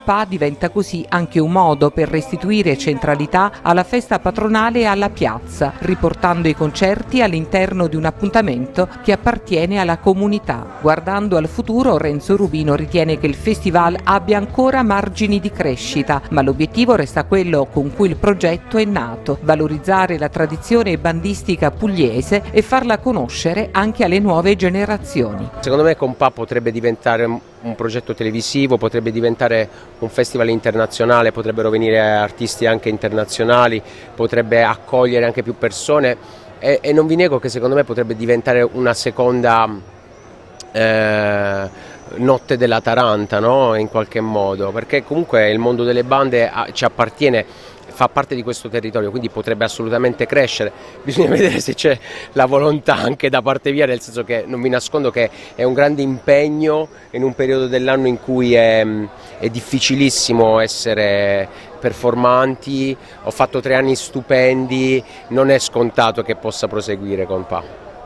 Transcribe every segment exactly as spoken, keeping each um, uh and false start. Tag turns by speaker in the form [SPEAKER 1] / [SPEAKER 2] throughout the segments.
[SPEAKER 1] P A diventa così anche un modo per restituire centralità alla festa patronale e alla piazza, riportando i concerti all'interno di un appuntamento che appartiene alla comunità. Guardando al futuro, Renzo Rubino ritiene che il festival abbia ancora margini di crescita, ma l'obiettivo resta quello con cui il progetto è nato: valorizzare la tradizione bandistica pugliese e farla conoscere anche alle nuove generazioni.
[SPEAKER 2] Secondo me Con P A potrebbe diventare un progetto televisivo, potrebbe diventare un festival internazionale, potrebbero venire artisti anche internazionali, potrebbe accogliere anche più persone e, e non vi nego che secondo me potrebbe diventare una seconda eh, notte della Taranta, no? In qualche modo, perché comunque il mondo delle bande ci appartiene, fa parte di questo territorio, quindi potrebbe assolutamente crescere. Bisogna vedere se c'è la volontà anche da parte mia, nel senso che non vi nascondo che è un grande impegno in un periodo dell'anno in cui è, è difficilissimo essere performanti. Ho fatto tre anni stupendi, non è scontato che possa proseguire con P A.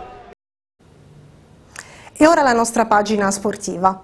[SPEAKER 3] E ora la nostra pagina sportiva.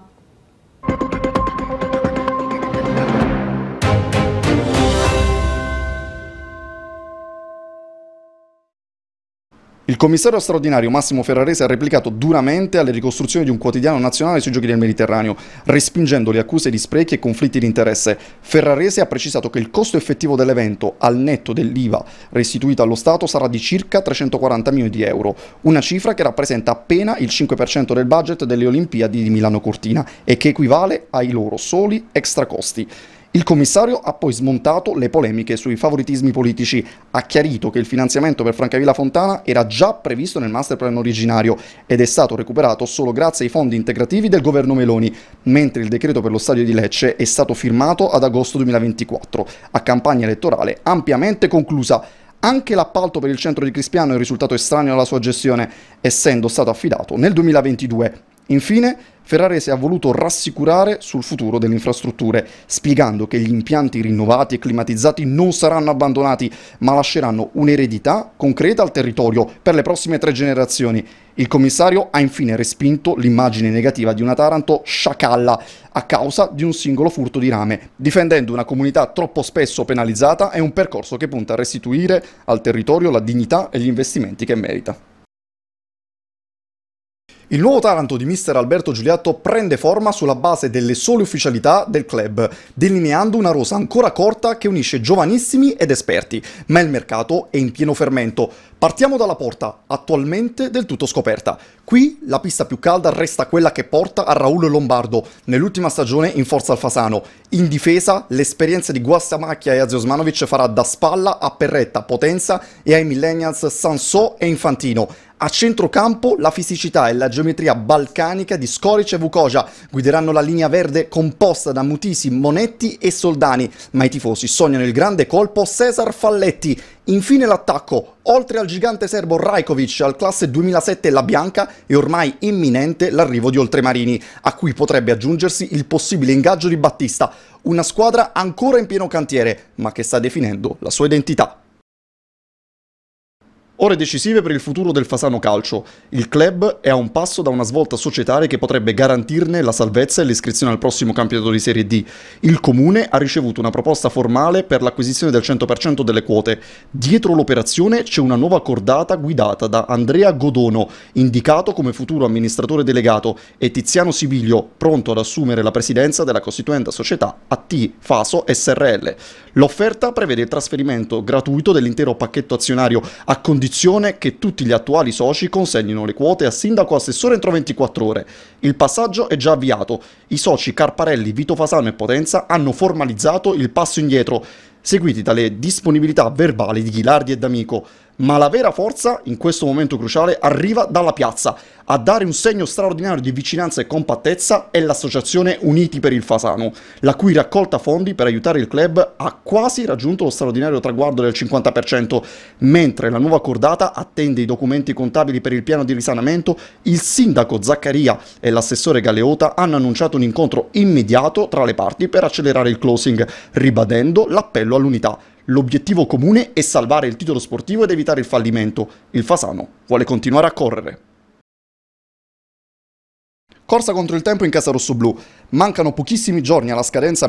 [SPEAKER 4] Il commissario straordinario Massimo Ferrarese ha replicato duramente alle ricostruzioni di un quotidiano nazionale sui Giochi del Mediterraneo, respingendo le accuse di sprechi e conflitti di interesse. Ferrarese ha precisato che il costo effettivo dell'evento, al netto dell'I V A restituita allo Stato, sarà di circa trecentoquaranta milioni di euro, una cifra che rappresenta appena il cinque per cento del budget delle Olimpiadi di Milano Cortina e che equivale ai loro soli extracosti. Il commissario ha poi smontato le polemiche sui favoritismi politici, ha chiarito che il finanziamento per Francavilla Fontana era già previsto nel masterplan originario ed è stato recuperato solo grazie ai fondi integrativi del governo Meloni, mentre il decreto per lo stadio di Lecce è stato firmato ad agosto duemilaventiquattro, a campagna elettorale ampiamente conclusa. Anche l'appalto per il centro di Crispiano è un risultato estraneo alla sua gestione, essendo stato affidato nel duemilaventidue. Infine, Ferrarese ha voluto rassicurare sul futuro delle infrastrutture, spiegando che gli impianti rinnovati e climatizzati non saranno abbandonati, ma lasceranno un'eredità concreta al territorio per le prossime tre generazioni. Il commissario ha infine respinto l'immagine negativa di una Taranto sciacalla a causa di un singolo furto di rame, difendendo una comunità troppo spesso penalizzata e un percorso che punta a restituire al territorio la dignità e gli investimenti che merita. Il nuovo Taranto di mister Alberto Giuliatto prende forma sulla base delle sole ufficialità del club, delineando una rosa ancora corta che unisce giovanissimi ed esperti, ma il mercato è in pieno fermento. Partiamo dalla porta, attualmente del tutto scoperta. Qui la pista più calda resta quella che porta a Raul Lombardo, nell'ultima stagione in forza al Fasano. In difesa, l'esperienza di Guastamacchia e Aziosmanovic farà da spalla a Perretta, Potenza e ai millennials Sansò e Infantino. A centrocampo la fisicità e la geometria balcanica di Skoric e Vukoja guideranno la linea verde composta da Mutisi, Monetti e Soldani, ma i tifosi sognano il grande colpo Cesar Falletti. Infine l'attacco, oltre al gigante serbo Rajkovic, al classe duemilasette La Bianca, è ormai imminente l'arrivo di Oltremarini, a cui potrebbe aggiungersi il possibile ingaggio di Battista, una squadra ancora in pieno cantiere, ma che sta definendo la sua identità. Ore decisive per il futuro del Fasano Calcio. Il club è a un passo da una svolta societaria che potrebbe garantirne la salvezza e l'iscrizione al prossimo campionato di Serie D. Il Comune ha ricevuto una proposta formale per l'acquisizione del cento per cento delle quote. Dietro l'operazione c'è una nuova cordata guidata da Andrea Godono, indicato come futuro amministratore delegato, e Tiziano Siviglio, pronto ad assumere la presidenza della costituenda società A T Faso S R L. L'offerta prevede il trasferimento gratuito dell'intero pacchetto azionario a condizione che tutti gli attuali soci consegnino le quote a sindaco assessore entro ventiquattro ore. Il passaggio è già avviato. I soci Carparelli, Vito Fasano e Potenza hanno formalizzato il passo indietro, seguiti dalle disponibilità verbali di Ghilardi e D'Amico. Ma la vera forza, in questo momento cruciale, arriva dalla piazza. A dare un segno straordinario di vicinanza e compattezza è l'associazione Uniti per il Fasano, la cui raccolta fondi per aiutare il club ha quasi raggiunto lo straordinario traguardo del cinquanta per cento. Mentre la nuova cordata attende i documenti contabili per il piano di risanamento, il sindaco Zaccaria e l'assessore Galeota hanno annunciato un incontro immediato tra le parti per accelerare il closing, ribadendo l'appello all'unità. L'obiettivo comune è salvare il titolo sportivo ed evitare il fallimento. Il Fasano vuole continuare a correre. Corsa contro il tempo in casa rossoblù. Mancano pochissimi giorni alla scadenza